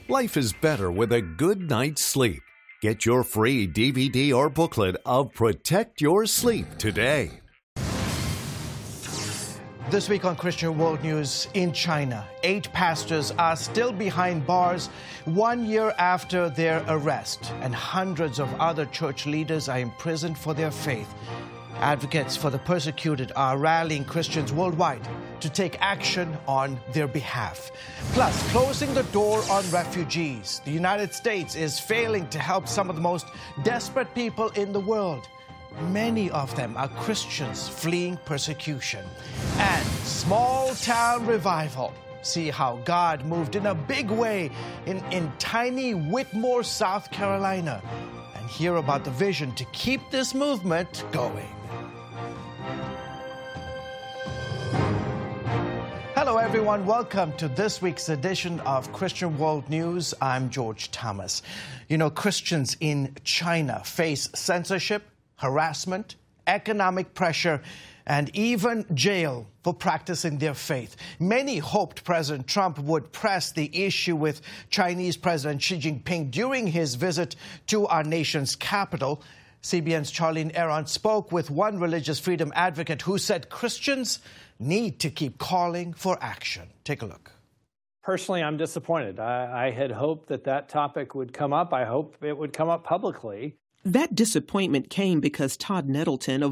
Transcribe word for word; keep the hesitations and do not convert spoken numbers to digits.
Life is better with a good night's sleep. Get your free D V D or booklet of Protect Your Sleep today. This week on Christian World News, in China, eight pastors are still behind bars one year after their arrest, and hundreds of other church leaders are imprisoned for their faith. Advocates for the persecuted are rallying Christians worldwide to take action on their behalf. Plus, closing the door on refugees. The United States is failing to help some of the most desperate people in the world. Many of them are Christians fleeing persecution. And small-town revival. See how God moved in a big way in, in tiny Whitmore, South Carolina. And hear about the vision to keep this movement going. Hello, everyone. Welcome to this week's edition of Christian World News. I'm George Thomas. You know, Christians in China face censorship, harassment, economic pressure, and even jail for practicing their faith. Many hoped President Trump would press the issue with Chinese President Xi Jinping during his visit to our nation's capital. C B N's Charlene Aaron spoke with one religious freedom advocate who said Christians need to keep calling for action. Take a look. Personally, I'm disappointed. I, I had hoped that that topic would come up. I hope it would come up publicly. That disappointment came because Todd Nettleton, a